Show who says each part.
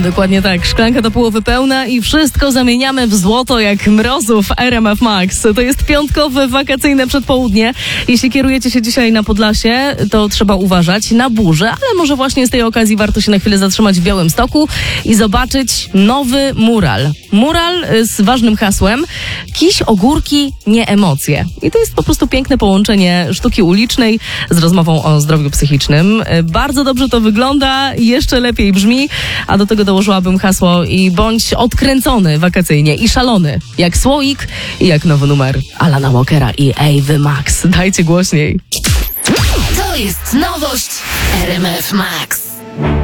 Speaker 1: Dokładnie tak. Szklanka do połowy pełna i wszystko zamieniamy w złoto jak mrozów RMF Max. To jest piątkowe, wakacyjne przedpołudnie. Jeśli kierujecie się dzisiaj na Podlasie, to trzeba uważać na burzę, ale może właśnie z tej okazji warto się na chwilę zatrzymać w Białymstoku i zobaczyć nowy mural. Mural z ważnym hasłem: kiś, ogórki, nie emocje. I to jest po prostu piękne połączenie sztuki ulicznej z rozmową o zdrowiu psychicznym. Bardzo dobrze to wygląda, jeszcze lepiej brzmi, a do tego dołożyłabym hasło: i bądź odkręcony wakacyjnie i szalony, jak słoik i jak nowy numer Alana Walkera i Ewy Max. Dajcie głośniej.
Speaker 2: To jest nowość RMF Max.